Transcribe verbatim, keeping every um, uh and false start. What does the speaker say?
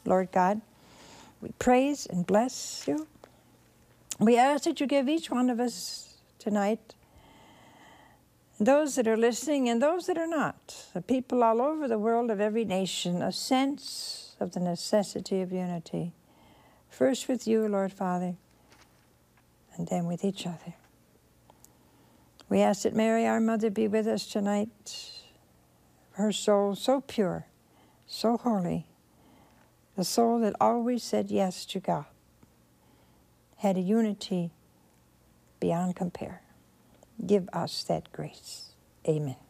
Lord God, we praise and bless you. We ask that you give each one of us tonight, those that are listening and those that are not, the people all over the world of every nation, a sense of the necessity of unity. First with you, Lord Father, and then with each other. We ask that Mary, our mother, be with us tonight. Her soul so pure, so holy, the soul that always said yes to God, had a unity beyond compare. Give us that grace. Amen.